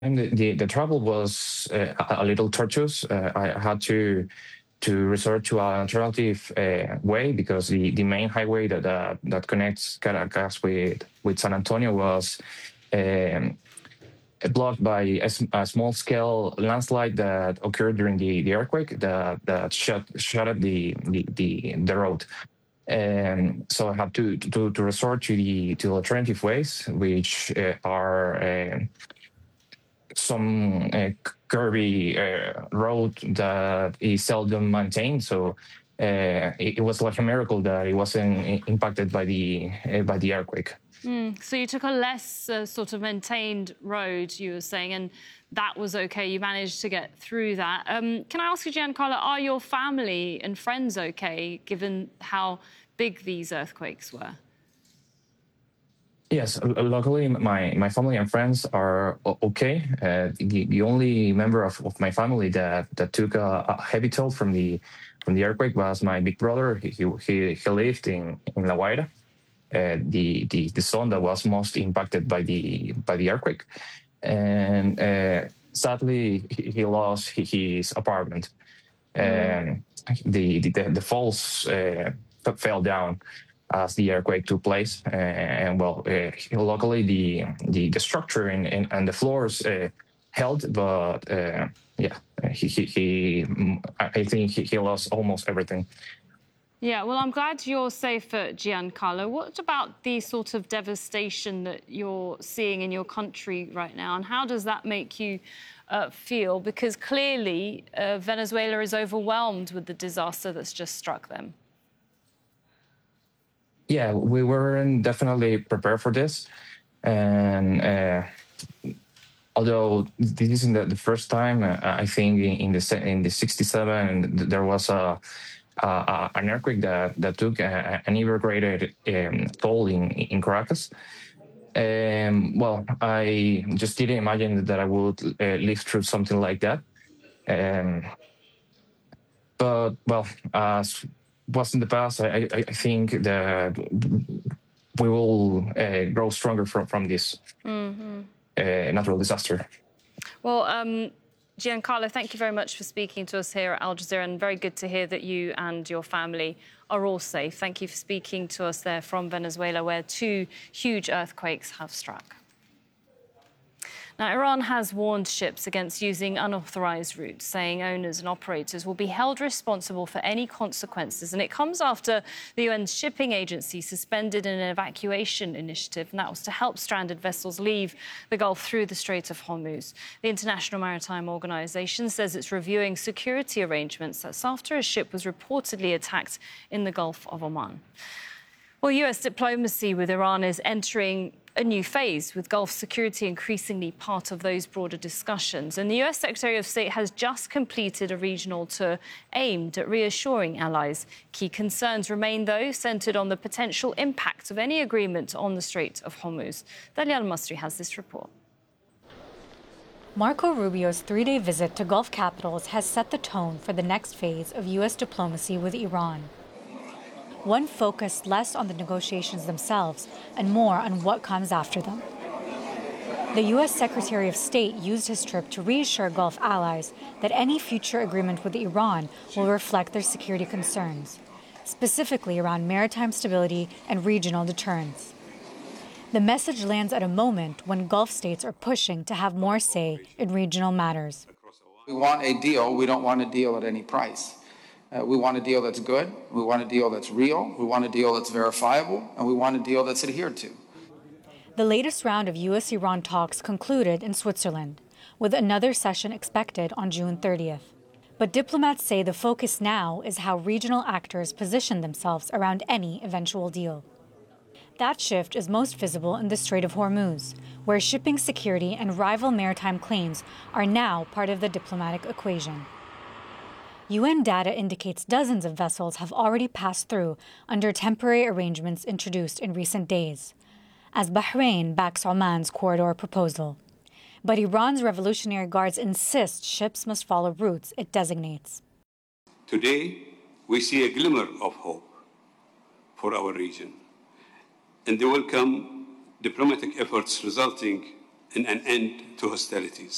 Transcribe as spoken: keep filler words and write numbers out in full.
And the, the, the travel was uh, a, a little tortuous. Uh, I had to to resort to an alternative uh, way because the, the main highway that uh, that connects Caracas with, with San Antonio was um, blocked by a, a small-scale landslide that occurred during the, the earthquake that, that shut shut the, the, the, the road. And so I had to, to, to resort to the to alternative ways, which uh, are uh, some uh, curvy uh, road that is seldom maintained. So uh, it, it was like a miracle that it wasn't impacted by the uh, by the earthquake. Mm, so you took a less uh, sort of maintained road, you were saying, and that was okay. You managed to get through that. Um, can I ask you, Giancarlo, are your family and friends okay, given how big these earthquakes were? Yes, luckily my, my family and friends are okay. Uh, the, the only member of, of my family that, that took a, a heavy toll from the from the earthquake was my big brother. He he, he lived in, in La Guaira, uh, the, the the zone that was most impacted by the by the earthquake, and uh, sadly he, he lost his apartment. And mm. the, the the falls uh, fell down as the earthquake took place, uh, and well, uh, luckily the, the the structure and and, and the floors uh, held, but uh, yeah, he, he he I think he, he lost almost everything. Yeah, well, I'm glad you're safer, Giancarlo. What about the sort of devastation that you're seeing in your country right now, and how does that make you uh, feel? Because clearly uh, Venezuela is overwhelmed with the disaster that's just struck them. Yeah, we weren't definitely prepared for this, and uh, although this isn't the, the first time, uh, I think in, in the in the sixty-seven there was a, a, a an earthquake that that took a, an even greater um, toll in in Caracas. Um, well, I just didn't imagine that I would uh, live through something like that. Um, but well, as was in the past, I, I, I think that we will uh, grow stronger from, from this mm-hmm. uh, natural disaster. Well, um, Giancarlo, thank you very much for speaking to us here at Al Jazeera, and very good to hear that you and your family are all safe. Thank you for speaking to us there from Venezuela, where two huge earthquakes have struck. Now, Iran has warned ships against using unauthorized routes, saying owners and operators will be held responsible for any consequences. And it comes after the U N's shipping agency suspended an evacuation initiative, and that was to help stranded vessels leave the Gulf through the Strait of Hormuz. The International Maritime Organization says it's reviewing security arrangements. That's after a ship was reportedly attacked in the Gulf of Oman. Well, U S diplomacy with Iran is entering a new phase, with Gulf security increasingly part of those broader discussions. And the U S Secretary of State has just completed a regional tour aimed at reassuring allies. Key concerns remain, though, centred on the potential impact of any agreement on the Strait of Hormuz. Dalia Al-Masri has this report. Marco Rubio's three-day visit to Gulf capitals has set the tone for the next phase of U S diplomacy with Iran. One focused less on the negotiations themselves and more on what comes after them. The U S Secretary of State used his trip to reassure Gulf allies that any future agreement with Iran will reflect their security concerns, specifically around maritime stability and regional deterrence. The message lands at a moment when Gulf states are pushing to have more say in regional matters. We want a deal. We don't want a deal at any price. Uh, we want a deal that's good, we want a deal that's real, we want a deal that's verifiable, and we want a deal that's adhered to. The latest round of U S Iran talks concluded in Switzerland, with another session expected on June thirtieth. But diplomats say the focus now is how regional actors position themselves around any eventual deal. That shift is most visible in the Strait of Hormuz, where shipping security and rival maritime claims are now part of the diplomatic equation. U N data indicates dozens of vessels have already passed through under temporary arrangements introduced in recent days, as Bahrain backs Oman's corridor proposal. But Iran's Revolutionary Guards insist ships must follow routes it designates. Today, we see a glimmer of hope for our region, and there will come diplomatic efforts resulting in an end to hostilities.